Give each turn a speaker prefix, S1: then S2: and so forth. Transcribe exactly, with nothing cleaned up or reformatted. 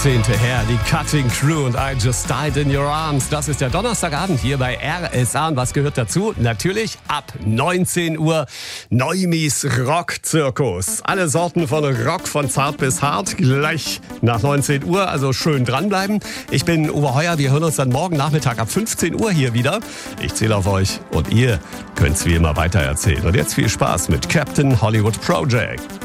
S1: Jahrzehnte her, die Cutting Crew und I Just Died in Your Arms. Das ist der Donnerstagabend hier bei R S A. Und was gehört dazu? Natürlich ab neunzehn Uhr Neumis Rock-Zirkus. Alle Sorten von Rock, von zart bis hart, gleich nach neunzehn Uhr. Also schön dranbleiben. Ich bin Uwe Heuer. Wir hören uns dann morgen Nachmittag ab fünfzehn Uhr hier wieder. Ich zähle auf euch und ihr könnt's wie immer weitererzählen. Und jetzt viel Spaß mit Captain Hollywood Project.